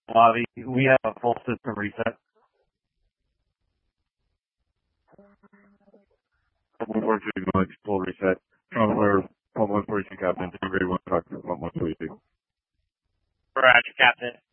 Bobby, we have a full system reset. We're doing like full reset. We're 1142 Captain, grade 1 truck, 1142. Roger, Captain.